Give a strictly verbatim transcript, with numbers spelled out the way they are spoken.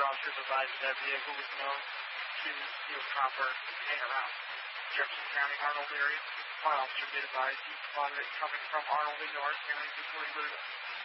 officers advised that vehicle was known to do a proper hang around. Jefferson County, Arnold area. One officer did advise he spotted it coming from Arnold into our county before he would have